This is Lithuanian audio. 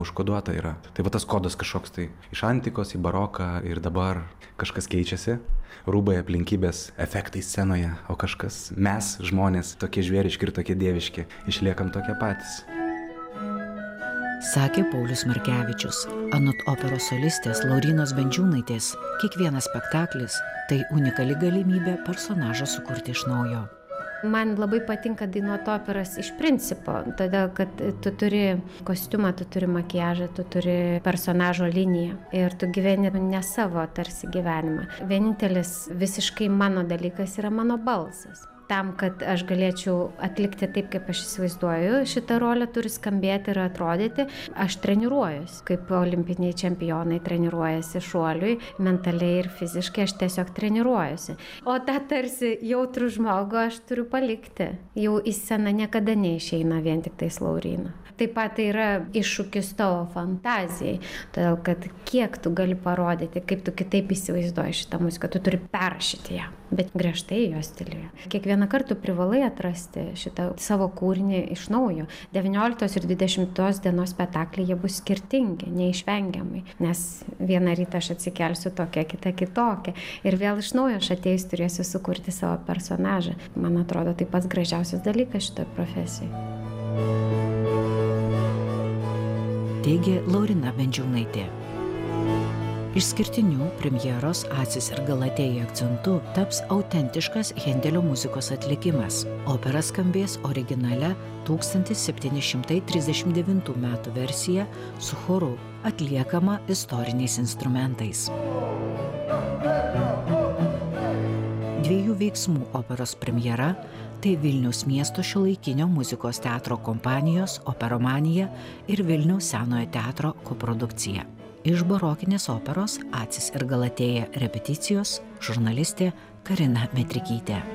užkoduota yra. Tai va tas kodas kažkoks tai iš antikos į baroką ir dabar kažkas keičiasi. Rūbai, aplinkybės, efektai scenoje, o kažkas mes, žmonės, tokie žvėriški ir tokie dieviški, išliekam tokie patys. Sakė Paulius Markevičius. Anot operos solistės Laurynos Bendžiūnaitės, kiekvienas spektaklis tai unikali galimybė personažą sukurti iš naujo. Man labai patinka dainuoti operas iš principo, todėl kad tu turi kostiumą, tu turi makiažą, tu turi personažo liniją ir tu gyveni ne savo tarsi gyvenimą. Vienintelis visiškai mano dalykas yra mano balsas. Tam, kad aš galėčiau atlikti taip, kaip aš įsivaizduoju, šitą rolę turi skambėti ir atrodyti, aš treniruojuosi, kaip olimpiniai čempionai treniruojasi šuoliui, mentaliai ir fiziškai aš tiesiog treniruojuosi. O tą tarsi jautrų žmogų aš turiu palikti. Jau į sceną niekada neišeina vien tik tais Lauryna. Taip pat tai yra iššūkis tavo fantazijai, todėl kad kiek tu gali parodyti, kaip tu kitaip įsivaizduoji šitą muziką, tu turi perrašyti ją, bet griežtai jos stiliuje. Kiekvieną kartą privalai atrasti šitą savo kūrinį iš naujo. 19 ir 20 dienos spektakliai jie bus skirtingi, neišvengiamai, nes vieną rytą aš atsikelsiu tokia, kita kitokia ir vėl iš naujo aš atėjus turėsiu sukurti savo personažą. Man atrodo, tai pats gražiausias dalykas šitoje profesijoje. Teigė Lauryna Bendžiūnaitė. Išskirtinių premjeros Acis ir Galatėja akcentu taps autentiškas Hendelio muzikos atlikimas. Opera skambės originale 1739 metų versija su choru, atliekama istoriniais instrumentais. 2 veiksmų operos premjera tai Vilniaus miesto šiuolaikinio muzikos teatro kompanijos Operomanija ir Vilniaus Senojo teatro koprodukcija. Iš barokinės operos Acis ir Galatėja repeticijos žurnalistė Karina Metrikytė.